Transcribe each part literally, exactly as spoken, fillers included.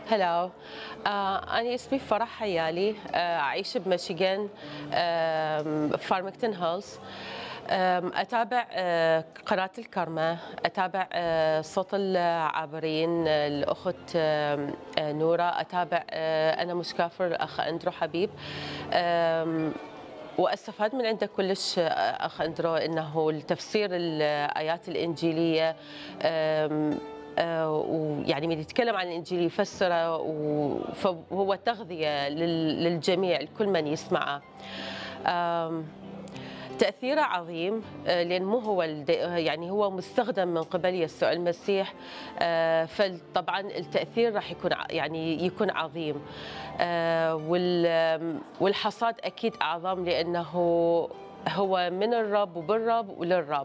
هلو. آه أنا اسمي فرح حيالي، آه أعيش بميشيغان، آم، بفارمington هيلز. آم، أتابع آه قناة الكرمة، أتابع آه صوت العابرين، آه، الأخت آم، آه، نورة، أتابع آه أنا مش كافر الأخ أندرو حبيب. آم، واستفاد من عندك كلش آه، اخ اندرو، انه التفسير الايات الانجيليه، آم، آه، ويعني من يتكلم عن الانجيل يفسره، و- فهو تغذيه لل- للجميع، لكل من يسمعه. آم، تأثيره عظيم، آه، لأن مو هو الد- يعني هو مستخدم من قبل يسوع المسيح. آه، فطبعا التأثير راح يكون ع- يعني يكون عظيم. آه، وال- والحصاد أكيد أعظم، لأنه هو من الرب وبالرب وللرب.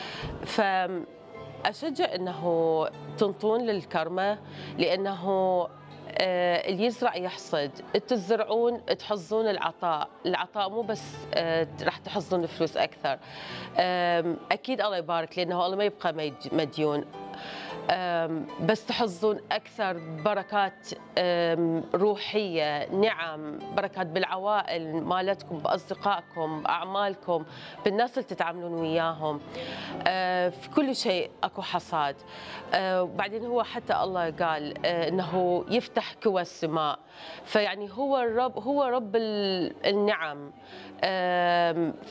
فأشجع أنه تنطون للكرمة، لأنه آه، اللي يزرع يحصد. تزرعون تحصدون العطاء. العطاء مو بس آه، راح تحصدون فلوس أكثر. آم، أكيد الله يبارك، لأنه الله ما يبقى مد- مديون. آم، بس تحظون أكثر بركات آم، روحية، نعم، بركات بالعوائل مالتكم، بأصدقائكم، بأعمالكم، بالناس اللي تتعاملون وياهم. آه، في كل شيء أكو حصاد. آه، وبعدين هو حتى الله قال آه، إنه يفتح كوى السماء. فيعني هو الرب، هو رب ال- النعم. آم،